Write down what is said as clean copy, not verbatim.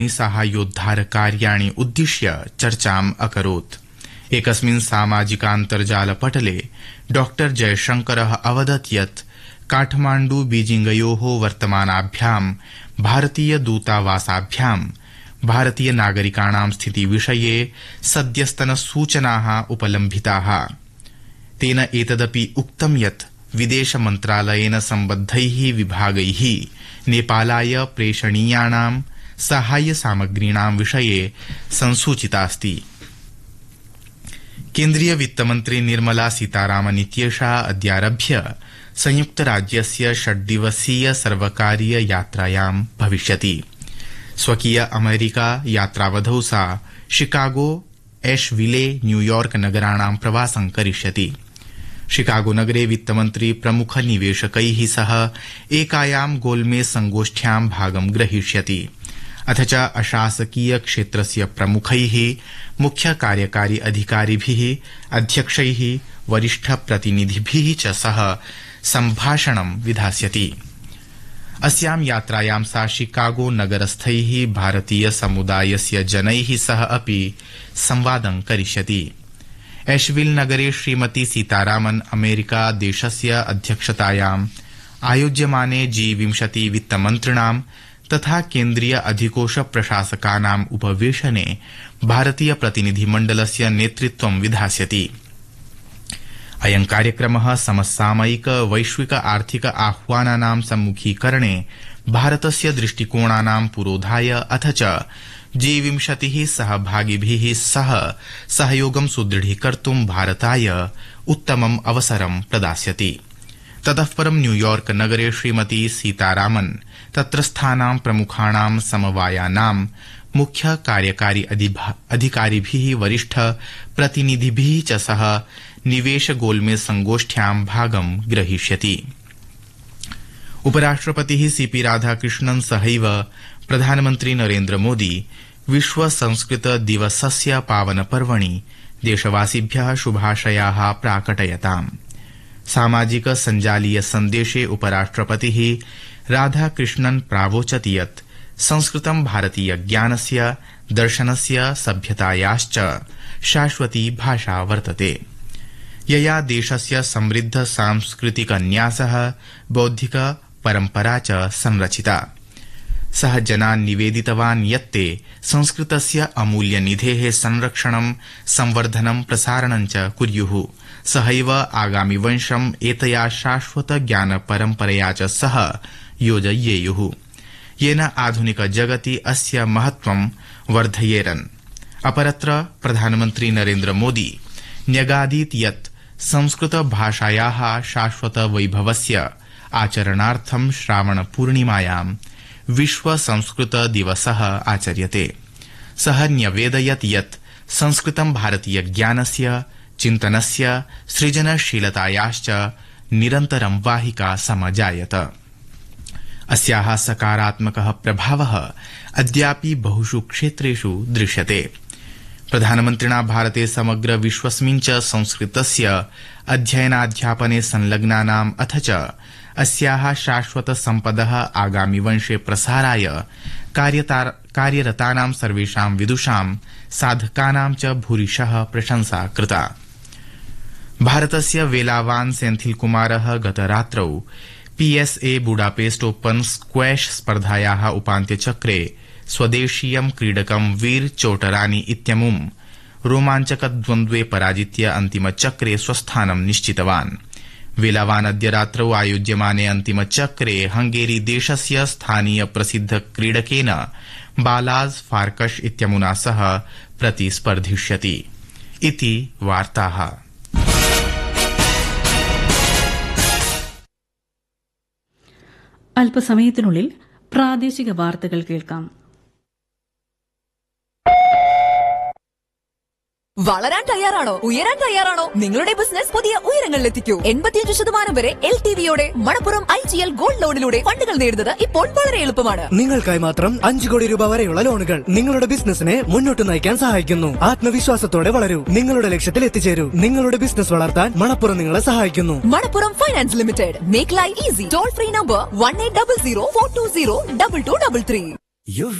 साहाय्योद्धारकार्याणि उद्दिश्य चर्चाम् अकरोत्। एकस्मिन् सामाजिकान्तर्जालपटले डॉ जयशंकरः अवदत् यत् काठमाण्डु बीजिंगयोः वर्तमानाभ्यां भारतीय दूतावासाभ्यां भारतीय नागरिकाणां स्थितिविषये सद्यस्तन सूचनाः उपलम्भिताः। तेन एतदपि उक्तं यत् विदेश मन्त्रालयेन सम्बद्धैः विभागैः नेपालाय प्रेषणीयाणां साहाय्य सामग्रीणां विषये संसूचितास्ति। केन्द्रीय वित्तमन्त्री निर्मला सीतारामन इत्येषा अद्यारभ्य संयुक्तराज्यस्य 6 दिवसीय सर्वकारीय यात्रायां भविष्यति। स्वकीय अमेरिका यात्रावधौ सा शिकागो, एशविले, न्यूयॉर्क नगराणां प्रवासं करिष्यति। शिकागो नगरे वित्तमन्त्री प्रमुख निवेशकैः सह एकायां गोलमेज संगोष्ठ्यां भागं ग्रहीष्यति। अथ च अशासकीय क्षेत्रस्य प्रमुखैः, मुख्य कार्यकारी अधिकारिभिः, अध्यक्षैः, वरिष्ठ प्रतिनिधिभिः च सह सम्भाषणं विधास्यति। अस्यां यात्रायां सा शिकागो नगरस्थैः भारतीय समुदायस्य जनैः सह अपि संवादं करिष्यति। एशविल नगरे श्रीमती सीतारामन अमेरिका देशस्य अध्यक्षतायाम् आयोज्यमाने G20 वित्तमन्त्रिणां तथा केन्द्रीय अधिकोष प्रशासकानाम् उपवेशने भारतीय प्रतिनिधिमण्डलस्य नेतृत्वं विधास्यति। अयं कार्यक्रमः समसामयिक वैश्विक आर्थिक आह्वानानां सम्मुखीकरणे भारतस्य दृष्टिकोणानां पुरोधाय अथ च G20 सहभागिभिः सह सहयोगं सुदृढीकर्तुं भारताय उत्तमम् अवसरं प्रदास्यति। ततः परं न्यूयॉर्क नगरे श्रीमती सीतारामन तत्रस्थानां प्रमुखाणां समवायानां मुख्य कार्यकारी अधिकारिभिः, वरिष्ठ प्रतिनिधिभिः च सह निवेश गोलमेज संगोष्ठ्यां भागं ग्रहीष्यति। उपराष्ट्रपतिः सीपी राधाकृष्णन् सहैव प्रधानमन्त्री नरेन्द्र मोदी विश्व संस्कृत दिवसस्य पावन पर्वणि देशवासिभ्यः शुभाशयाः प्राकटयताम्। सामाजिक सञ्जालीय सन्देशे उपराष्ट्रपतिः राधाकृष्णन् प्रावोचत् यत् संस्कृतं भारतीय ज्ञानस्य, दर्शनस्य, सभ्यतायाश्च शाश्वती भाषा वर्तते, यया देशस्य समृद्ध सांस्कृतिक न्यासः, बौद्धिक परम्परा च संरचिता। सः जनान् निवेदितवान् यत्ते संस्कृतस्य अमूल्यनिधेः संरक्षणं, संवर्धनं, प्रसारणं च कुर्युः। सहैव आगामि वंशम् एतया शाश्वत ज्ञान परम्परया च सह योजयेयुः, येन आधुनिक जगति अस्य महत्त्वं वर्धयेरन्। अपरत्र प्रधानमन्त्री नरेन्द्र मोदी न्यगादीत् यत् संस्कृत भाषायाः शाश्वत वैभवस्य आचरणार्थं श्रावण पूर्णिमायां विश्व संस्कृत दिवसः आचर्यते। सः न्यवेदयत् यत् संस्कृतं भारतीय ज्ञानस्य, चिन्तनस्य, सृजनशीलतायाश्च निरन्तरं वाहिका समजायत। अस्याः सकारात्मकः प्रभावः अद्यापि बहुषु क्षेत्रेषु दृश्यते। प्रधानमन्त्रिणा भारते समग्र विश्वस्मिन् च संस्कृतस्य अध्ययनाध्यापने संलग्नानाम् अथ च अस्याः शाश्वत सम्पदः आगामि वंशे प्रसाराय कार्यरतानां सर्वेषां विदुषां, साधकानां च भूरिशः प्रशंसा कृता। भारतस्य वेलावान् सेन्थिल कुमारः गतरात्रौ PSA बुडापेस्ट ओपन स्क्वैश स्पर्धायाः उपान्त्यचक्रे स्वदेशीयं क्रीडकं वीर चोटरानी इत्यमुं रोमाञ्चकद्वन्द्वे पराजित्य अन्तिमचक्रे स्वस्थानं निश्चितवान्। वेलावान् अद्य रात्रौ आयोज्यमाने अन्तिमचक्रे हंगेरी देशस्य स्थानीय प्रसिद्ध क्रीडकेन बालाज फार्कश इत्यमुना सह प्रतिस्पर्धिष्यति। इति वार्ताः। അല്പസമയത്തിനുള്ളിൽ പ്രാദേശിക വാർത്തകൾ കേൾക്കാം. വളരാൻ തയ്യാറാണോ? ഉയരാൻ തയ്യാറാണോ? നിങ്ങളുടെ ബിസിനസ് പുതിയ ഉയരങ്ങളിലെത്തിക്കൂ. 85% വരെ LTVയോടെ മണപ്പുറം IGL ഗോൾഡ് ലോണിലൂടെ ഫണ്ടുകൾ നേടുന്നത് ഇപ്പോൾ വളരെ എളുപ്പമാണ്. നിങ്ങൾക്കായി മാത്രം 5 കോടി രൂപ വരെയുള്ള ലോണുകൾ നിങ്ങളുടെ ബിസിനസിനെ മുന്നോട്ട് നയിക്കാൻ സഹായിക്കുന്നു. ആത്മവിശ്വാസത്തോടെ വളരൂ, നിങ്ങളുടെ ലക്ഷ്യത്തിൽ എത്തിച്ചേരൂ. നിങ്ങളുടെ ബിസിനസ് വളർത്താൻ മണപ്പുറം നിങ്ങളെ സഹായിക്കുന്നു. Manappuram finance limited. Make life easy. Toll free number 1800 420 2233.